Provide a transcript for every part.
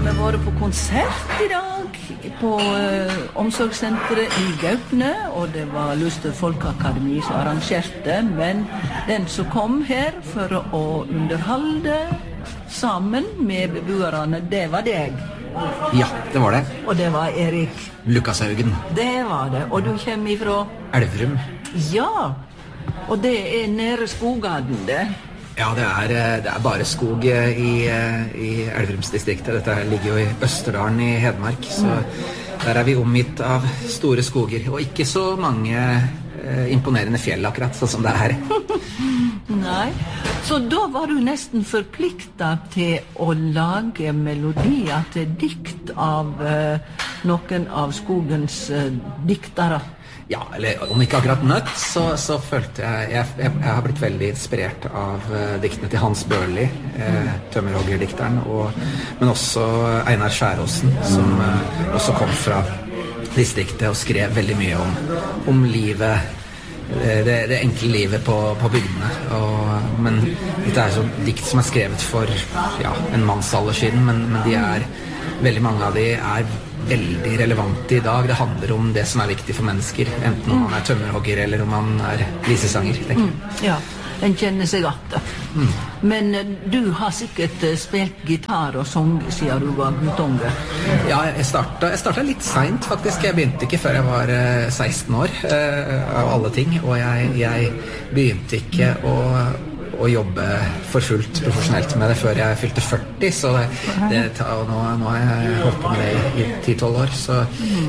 vi vært på konsert I dag på omsorgssenteret I Gaupne, og det var Luster Folkeakademi som arrangerte, men den som kom her for å underholde sammen med beboerne, det var deg. Ja, det var det. Og det var Erik Lukashaugen. Det var det, og du kommer ifra Elverum. Ja, og det nede Skogaden det. Ja, det er bare skog I Elverumsdistriktet. Dette ligger jo I Østerdalen I Hedmark, så der vi omgitt av store skoger, og ikke så mange imponerende fjell akkurat, sånn som det her. Nei, så da var du nesten forpliktet til å lage melodier til dikt av noen av skogens diktere. Ja, eller om ikke akkurat nødt, så følte jeg har blitt veldig inspirert av diktene til Hans Børli, tømmerhoggerdikteren, men også Einar Skjæråsen, som også kom fra distriktet og skrev veldig mye om livet, det enkle livet på bygdene. Men dette sånn dikt som skrevet for en mannsalder siden, men veldig mange av de veldig relevante I dag. Det handler om det som viktig for mennesker, enten om man tømmerhogger eller om man visesanger, tenker jeg. Ja, den kjenner seg att. Men du har sikkert spilt gitar og sång siden du var guttunge. Ja, jeg startet litt sent faktisk. Jeg begynte ikke før jeg var 16 år, av alle ting, og jeg begynte ikke å jobbe for fullt profesjonelt med det før jeg fylte 40, så nå har jeg holdt på med det I 10-12 år, så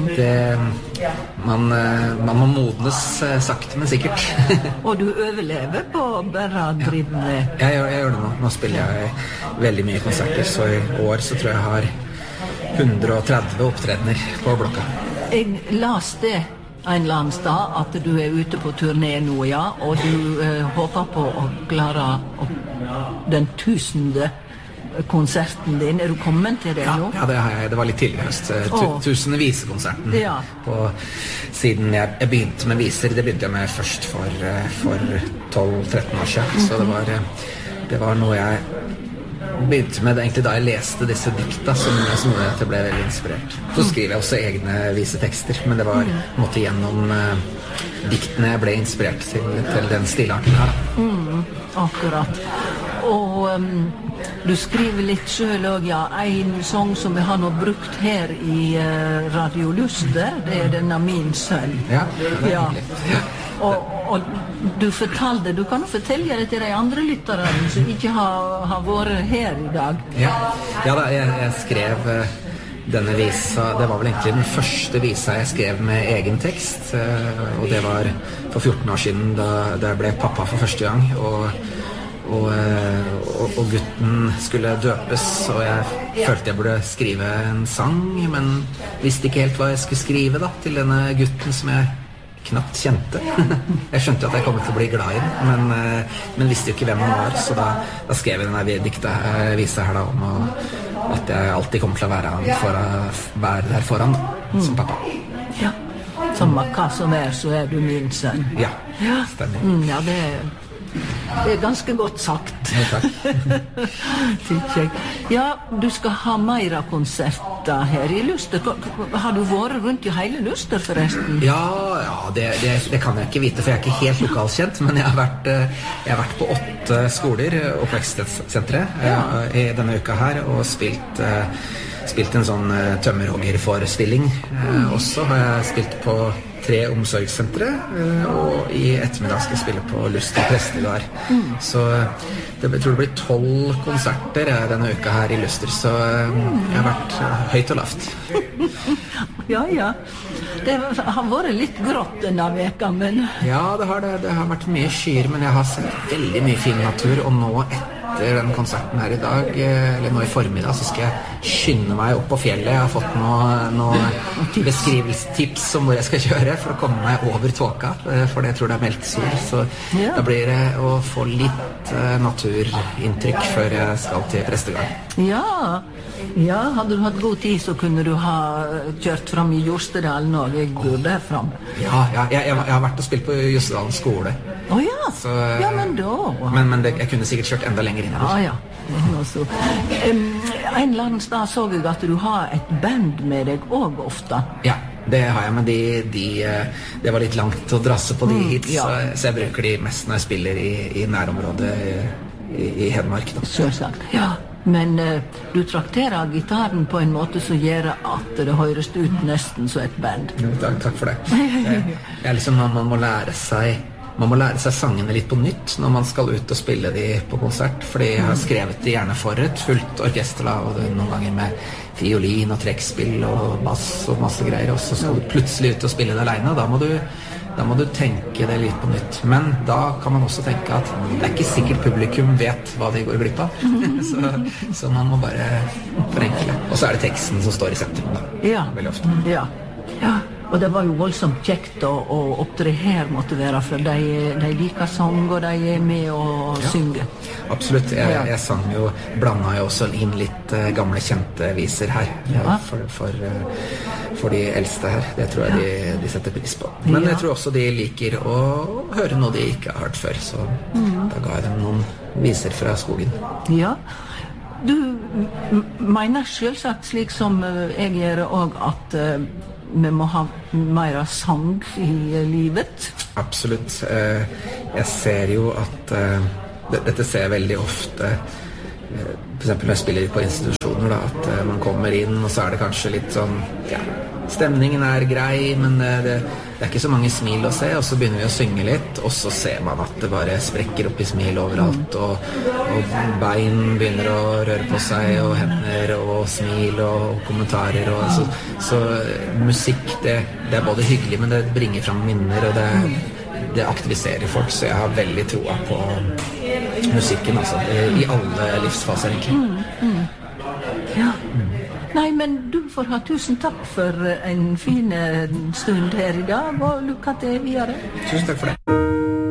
man må modnes sakte, men sikkert. Og du overlever på bare å drive med? Jeg gjør det nå. Nå spiller jeg veldig mye konserter, så I år så tror jeg har 130 opptredener på blokka. Jeg las det en eller annen sted at du ute på turné nå, ja, og du håper på å klare den 1000. Konserten din. Du kommet til det nå? Ja, det har jeg. Det var litt tidlig høst. 1000. visekonserten. Ja. Siden jeg begynte med viser, det begynte jeg med først for 12-13 år siden, så det var noe jeg begynte med egentlig da jeg leste disse dikta som gjorde at jeg ble veldig inspirert. Så skriver jeg også egne visetekster, men det var måtte gjennom diktene jeg ble inspirert til den stilarten her. Akkurat. Og du skriver litt selv også, ja, en sang som vi har nå brukt her I Radio Luster, det denne Min sønn. Ja, det hyggelig. Ja. Og du fortalte, du kan jo fortelle det til de andre lytterne som ikke har vært her I dag. Ja da, jeg skrev denne visa, det var vel egentlig den første visa jeg skrev med egen tekst, og det var for 14 år siden da jeg ble pappa for første gang, og gutten skulle døpes, og jeg følte jeg burde skrive en sang, men visste ikke helt hva jeg skulle skrive da, til denne gutten som jeg knapt kjente. Jeg skjønte at jeg kom til å bli glad I den, men visste jo ikke hvem han var, så da skrev jeg denne visa her da, om at jeg alltid kommer til å være der foran som pappa. Ja, som hva som så du min sønn. Ja, stemmer. Ja, det ganske godt sagt. Ja, takk. Ja, du skal ha mer konserter her I Luster. Har du vært rundt I hele Luster forresten? Ja, det kan jeg ikke vite, for jeg ikke helt lokalkjent, men jeg har vært på 8 skoler, oppvekstsentre, I denne uka her, og spilt en sånn tømmerhoggerforestilling. Også har jeg spilt på 3 omsorgssentre, og I ettermiddag skal jeg spille på Luster Prestegard. Så jeg tror det blir 12 konserter denne uka her I Luster, så jeg har vært høyt og lavt. Ja. Det har vært litt grått denne veka, men... Ja, det har vært mye skyer, men jeg har sett veldig mye fin natur, og nå etter den konserten her I dag, eller nå I formiddag, så skal jeg skynde meg opp på fjellet. Jeg har fått noen beskrivelsestips om hvor jeg skal kjøre for å komme meg over tåka, for jeg tror det meldt sol, så da blir det å få litt naturinntrykk før jeg skal til Prestegard. Ja, hadde du hatt god tid så kunne du ha kjørt fram I Jostedalen og jeg bor der frem. Ja, jeg har vært og spilt på Jostedalen skole. Ja, men da... Men jeg kunne sikkert kjørt enda lenger innover. Ja. Altså. En eller annen sted så jeg at du har et band med deg også ofte. Ja, det har jeg, men det var litt langt å drasse på de hit, ja. så jeg bruker de mest når jeg spiller i nærområdet i Hedmark. Da. Selvsagt, ja. Men du trakterer gitaren på en måte som gjør at det høres ut nesten som et band. Takk for det. Jeg liksom, man må lære seg sangene litt på nytt når man skal ut og spille de på konsert, fordi jeg har skrevet de gjerne for et fullt orkester, og noen ganger med fiolin og trekkspill og bass og masse greier, og så skal du plutselig ut og spille det alene, og da må du tenke det litt på nytt. Men da kan man også tenke at det er ikke sikkert publikum vet hva de går glipp av. så man må bare forenkle. Og så er det teksten som står i sentrum da. Ja. Veldig ofte. Ja. Og det var jo voldsomt kjekt å opptre her, måtte være, for de liker sang, og de er med og synger. Absolutt. Jeg sang jo, blandet jo også inn litt gamle kjente viser her, for de eldste her. Det tror jeg de setter pris på. Men jeg tror også de liker å høre noe de ikke har hørt før, så da ga jeg dem noen viser fra skogen. Ja. Du mener selvsagt, slik som jeg gjør også, at vi må ha mer sang i livet? Absolutt. Jeg ser jo at dette ser jeg veldig ofte, for eksempel når jeg spiller på institusjoner, da, at man kommer inn, og så er det kanskje litt sånn, ja, stemningen er grei, men det er ikke så mange smil å se, og så begynner vi å synge litt, og så ser man at det bare sprekker opp i smil overalt, og bein begynner å røre på seg, og hender, og smil, og kommentarer, og så musikk, det er både hyggelig, men det bringer frem minner, og det aktiviserer folk, så jeg har veldig troa på musikken, altså, i alle livsfaser, egentlig. Ja. Nei, men du får ha tusen takk for en fin stund her i dag, og lykke til videre. Tusen takk for det.